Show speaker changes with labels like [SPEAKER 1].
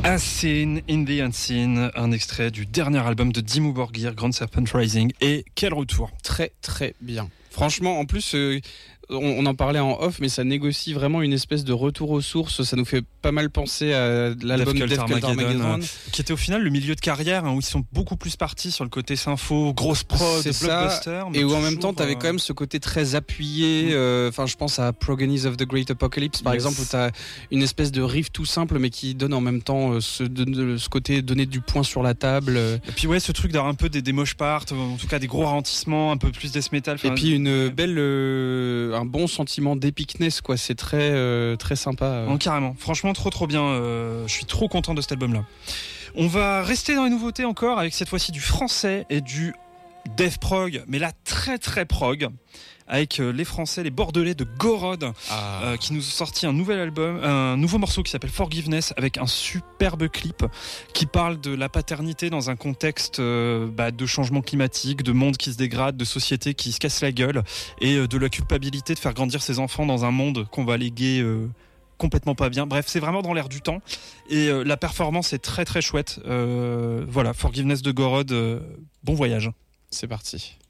[SPEAKER 1] A Scene in the Unseen, un extrait du dernier album de Dimmu Borgir, Grand Serpent Rising. Et quel retour!
[SPEAKER 2] Très très bien. Franchement, en plus, on en parlait en off, mais ça négocie vraiment une espèce de retour aux sources. Ça nous fait pas mal penser à l'album Death Cult Armageddon,
[SPEAKER 1] qui était au final le milieu de carrière, où ils sont beaucoup plus partis sur le côté sympho, grosse prod, blockbuster.
[SPEAKER 2] Et où en même temps, t'avais quand même ce côté très appuyé. Enfin, je pense à Progenies of the Great Apocalypse, par exemple, où t'as une espèce de riff tout simple, mais qui donne en même temps ce côté donner du poing sur la table.
[SPEAKER 1] Et puis ouais, ce truc d'avoir un peu des mosh parts, en tout cas des gros ralentissements, un peu plus death metal.
[SPEAKER 2] Et puis une belle, un bon sentiment d'epicness, quoi. C'est très très sympa.
[SPEAKER 1] Oh, carrément. Franchement, trop bien. Je suis trop content de cet album-là. On va rester dans les nouveautés encore, avec cette fois-ci du français et du death prog, mais là très très prog, avec les Français, les Bordelais de Gorod, qui nous ont sorti un nouvel album, un nouveau morceau qui s'appelle Forgiveness, avec un superbe clip qui parle de la paternité dans un contexte de changement climatique, de monde qui se dégrade, de société qui se casse la gueule, et de la culpabilité de faire grandir ses enfants dans un monde qu'on va léguer complètement pas bien. Bref, c'est vraiment dans l'air du temps, et la performance est très très chouette. Voilà, Forgiveness de Gorod, bon voyage.
[SPEAKER 2] C'est parti.